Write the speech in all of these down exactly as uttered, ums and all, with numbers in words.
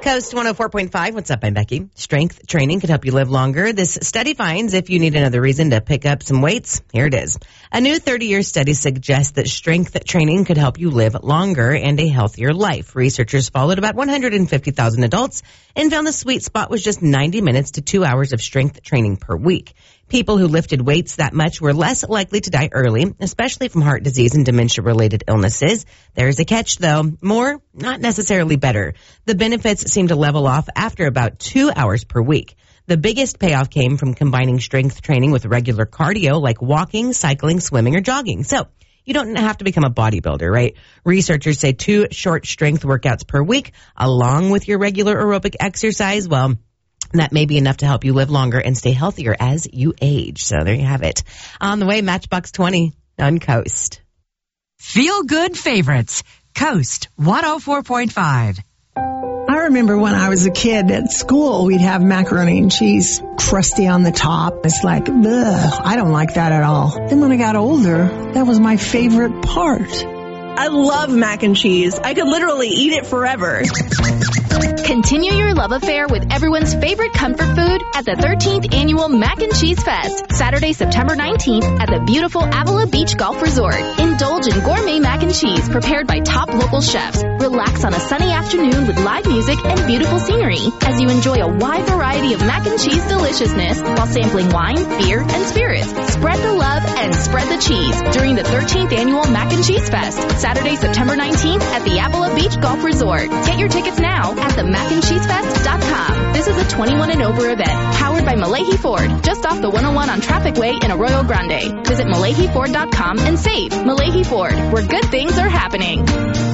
Coast one oh four point five. What's up? I'm Becky. Strength training could help you live longer. This study finds if you need another reason to pick up some weights, here it is. A new thirty-year study suggests that strength training could help you live longer and a healthier life. Researchers followed about one hundred fifty thousand adults and found the sweet spot was just ninety minutes to two hours of strength training per week. People who lifted weights that much were less likely to die early, especially from heart disease and dementia-related illnesses. There's a catch, though. More, not necessarily better. The benefits seem to level off after about two hours per week. The biggest payoff came from combining strength training with regular cardio like walking, cycling, swimming, or jogging. So you don't have to become a bodybuilder, right? Researchers say two short strength workouts per week, along with your regular aerobic exercise, well, that may be enough to help you live longer and stay healthier as you age. So there you have it. On the way, Matchbox twenty on Coast. Feel good favorites. Coast one oh four point five. I remember when I was a kid at school, we'd have macaroni and cheese, crusty on the top. It's like, ugh, I don't like that at all. Then when I got older, that was my favorite part. I love mac and cheese. I could literally eat it forever. Continue your love affair with everyone's favorite comfort food at the thirteenth Annual Mac and Cheese Fest, Saturday, September nineteenth at the beautiful Avila Beach Golf Resort. Indulge in gourmet mac and cheese prepared by top local chefs. Relax on a sunny afternoon with live music and beautiful scenery as you enjoy a wide variety of mac and cheese deliciousness while sampling wine, beer, and spirits. Spread the love and spread the cheese during the thirteenth Annual Mac and Cheese Fest, Saturday, September nineteenth at the Avila Beach Golf Resort. Get your tickets now at the mac and cheese fest dot com. This is a twenty-one and over event, powered by Malahi Ford, just off the one oh one on Traffic Way in Arroyo Grande. Visit Malahi Ford dot com and save. Malahi Ford, where good things are happening.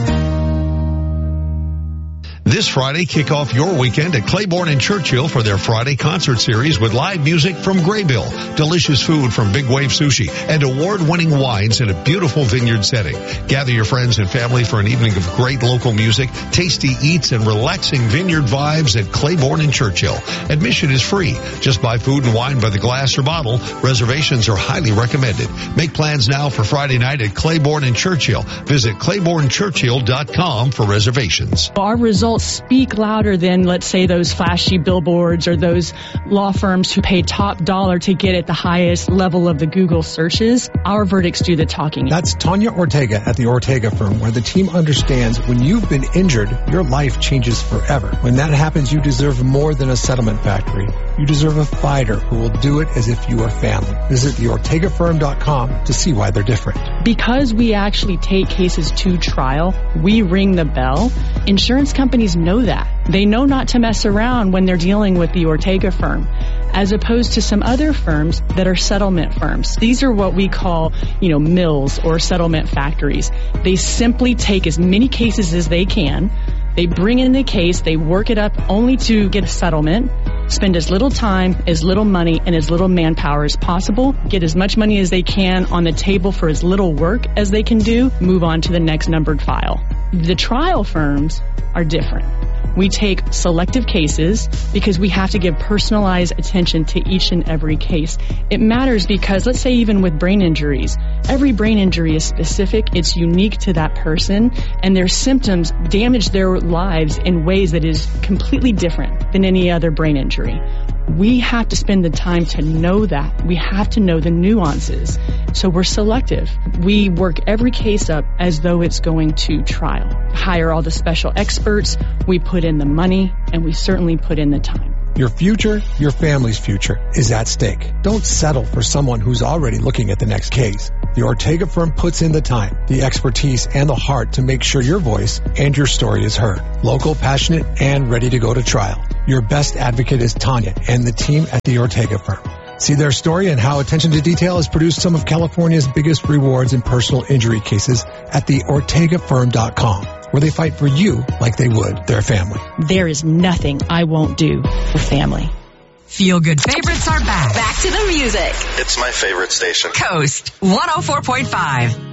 This Friday, kick off your weekend at Claiborne and Churchill for their Friday concert series with live music from Graybill, delicious food from Big Wave Sushi, and award-winning wines in a beautiful vineyard setting. Gather your friends and family for an evening of great local music, tasty eats, and relaxing vineyard vibes at Claiborne and Churchill. Admission is free. Just buy food and wine by the glass or bottle. Reservations are highly recommended. Make plans now for Friday night at Claiborne and Churchill. Visit claiborne churchill dot com for reservations. Our results speak louder than, let's say, those flashy billboards or those law firms who pay top dollar to get at the highest level of the Google searches. Our verdicts do the talking. That's Tanya Ortega at the Ortega firm, where the team understands when you've been injured, your life changes forever. When that happens, you deserve more than a settlement factory. You deserve a fighter who will do it as if you are family. Visit the ortega firm dot com to see why they're different. Because we actually take cases to trial, we ring the bell. Insurance companies know that. They know not to mess around when they're dealing with the Ortega firm, as opposed to some other firms that are settlement firms. These are what we call, you know, mills or settlement factories. They simply take as many cases as they can. They bring in the case, they work it up only to get a settlement, spend as little time, as little money, and as little manpower as possible, get as much money as they can on the table for as little work as they can do, move on to the next numbered file. The trial firms are different. We take selective cases because we have to give personalized attention to each and every case. It matters because, let's say even with brain injuries, every brain injury is specific, it's unique to that person, and their symptoms damage their lives in ways that is completely different than any other brain injury. We have to spend the time to know that. We have to know the nuances. So we're selective. We work every case up as though it's going to trial. Hire all the special experts. We put in the money, and we certainly put in the time. Your future, your family's future, is at stake. Don't settle for someone who's already looking at the next case. The Ortega firm puts in the time, the expertise, and the heart to make sure your voice and your story is heard. Local, passionate, and ready to go to trial. Your best advocate is Tanya and the team at the Ortega firm. See their story and how attention to detail has produced some of California's biggest rewards in personal injury cases at the ortega firm dot com, where they fight for you like they would their family. There is nothing I won't do for family. Feel good favorites are back. Back to the music. It's my favorite station. Coast one oh four point five.